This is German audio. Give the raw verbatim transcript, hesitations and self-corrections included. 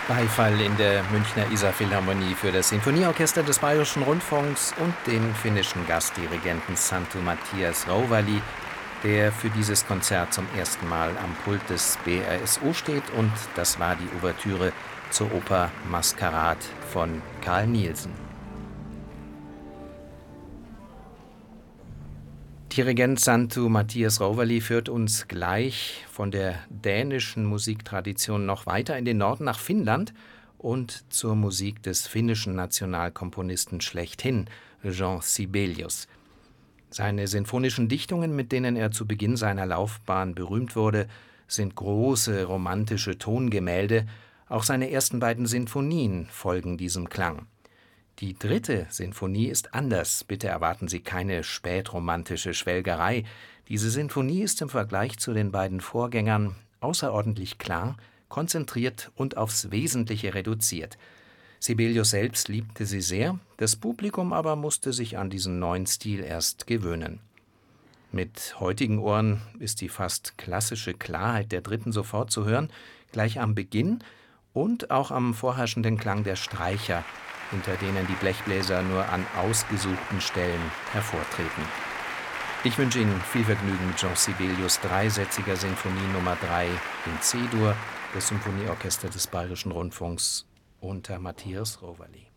Beifall in der Münchner Isar-Philharmonie für das Sinfonieorchester des Bayerischen Rundfunks und den finnischen Gastdirigenten Santtu Mathias Rouvalli, der für dieses Konzert zum ersten Mal am Pult des B R S O steht, und das war die Ouvertüre zur Oper Maskarad von Carl Nielsen. Dirigent Santtu Mathias Rouvalli führt uns gleich von der dänischen Musiktradition noch weiter in den Norden nach Finnland und zur Musik des finnischen Nationalkomponisten schlechthin, Jean Sibelius. Seine sinfonischen Dichtungen, mit denen er zu Beginn seiner Laufbahn berühmt wurde, sind große romantische Tongemälde. Auch seine ersten beiden Sinfonien folgen diesem Klang. Die dritte Sinfonie ist anders. Bitte erwarten Sie keine spätromantische Schwelgerei. Diese Sinfonie ist im Vergleich zu den beiden Vorgängern außerordentlich klar, konzentriert und aufs Wesentliche reduziert. Sibelius selbst liebte sie sehr, das Publikum aber musste sich an diesen neuen Stil erst gewöhnen. Mit heutigen Ohren ist die fast klassische Klarheit der dritten sofort zu hören, gleich am Beginn und auch am vorherrschenden Klang der Streicher, hinter denen die Blechbläser nur an ausgesuchten Stellen hervortreten. Ich wünsche Ihnen viel Vergnügen mit Jean Sibelius' dreisätziger Sinfonie Nummer drei in C-Dur, das Symphonieorchester des Bayerischen Rundfunks unter Mathias Rouvalli.